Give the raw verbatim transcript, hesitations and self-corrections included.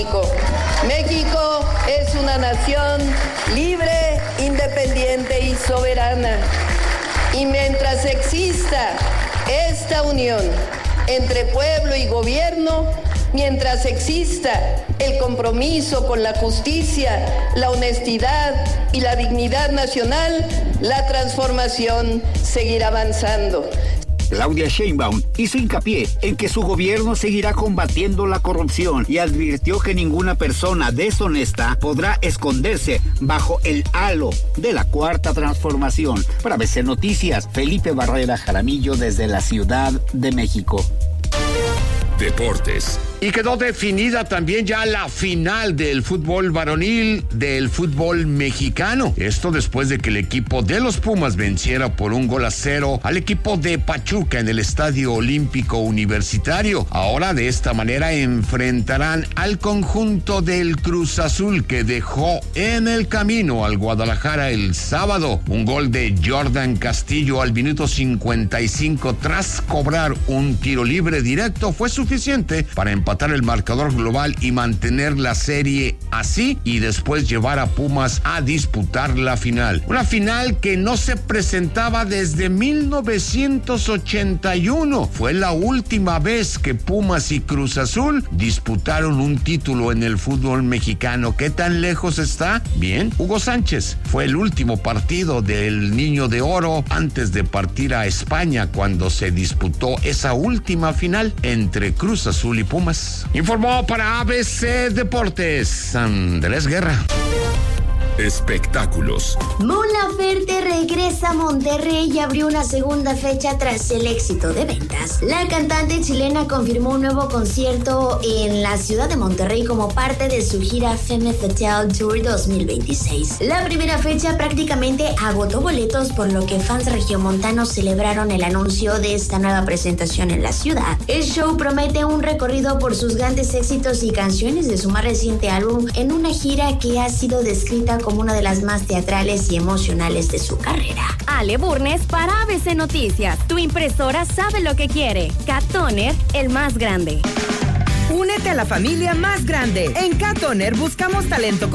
México es una nación libre, independiente y soberana. Y mientras exista esta unión entre pueblo y gobierno, mientras exista el compromiso con la justicia, la honestidad y la dignidad nacional, la transformación seguirá avanzando. Claudia Sheinbaum hizo hincapié en que su gobierno seguirá combatiendo la corrupción y advirtió que ninguna persona deshonesta podrá esconderse bajo el halo de la Cuarta Transformación. Para A B C Noticias, Felipe Barrera Jaramillo desde la Ciudad de México. Deportes. Y quedó definida también ya la final del fútbol varonil del fútbol mexicano. Esto después de que el equipo de los Pumas venciera por un gol a cero al equipo de Pachuca en el Estadio Olímpico Universitario. Ahora de esta manera enfrentarán al conjunto del Cruz Azul, que dejó en el camino al Guadalajara el sábado. Un gol de Jordan Castillo al minuto cincuenta y cinco tras cobrar un tiro libre directo fue suficiente para empatar el marcador global y mantener la serie así, y después llevar a Pumas a disputar la final. Una final que no se presentaba desde mil novecientos ochenta y uno. Fue la última vez que Pumas y Cruz Azul disputaron un título en el fútbol mexicano. ¿Qué tan lejos está? Bien, Hugo Sánchez fue el último partido del Niño de Oro antes de partir a España, cuando se disputó esa última final entre Cruz Azul y Pumas. Informó para A B C Deportes, Andrés Guerra. Espectáculos. Mon Laferte regresa a Monterrey y abrió una segunda fecha tras el éxito de ventas. La cantante chilena confirmó un nuevo concierto en la ciudad de Monterrey como parte de su gira Femme Fatale Tour dos mil veintiséis. La primera fecha prácticamente agotó boletos, por lo que fans regiomontanos celebraron el anuncio de esta nueva presentación en la ciudad. El show promete un recorrido por sus grandes éxitos y canciones de su más reciente álbum, en una gira que ha sido descrita como una de las más teatrales y emocionales de su carrera. Ale Burnes para A B C Noticias. Tu impresora sabe lo que quiere. Cat Toner, el más grande. Únete a la familia más grande. En Cat Toner buscamos talento